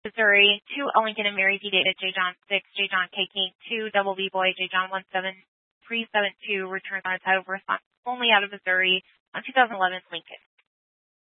Missouri, 2 Lincoln and Mary B. David, J. John 6, J. John K. King, 2 Double B Boy, J. John 17372, returns on a title of response only out of Missouri on 2011 Lincoln.